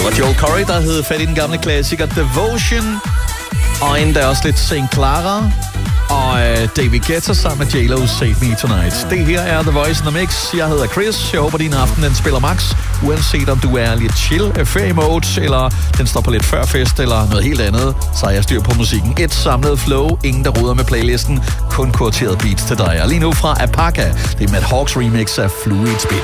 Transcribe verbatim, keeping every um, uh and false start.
Det var Joel Corey, der hed fat i den gamle klassiker Devotion. Og inden der også lidt Saint Clara. Og uh, David Guetta sammen med J Lo, Save Me Tonight. Det her er The Voice in the Mix. Jeg hedder Chris. Jeg håber, din aften den spiller max. Uanset om du er lidt chill, ferie mode, eller den står på lidt før fest, eller noget helt andet, så er jeg styr på musikken. Et samlet flow. Ingen, der ruder med playlisten. Kun kurateret beats til dig. Og lige nu fra Apaka. Det er Matt Hawks remix af Fluid Spin.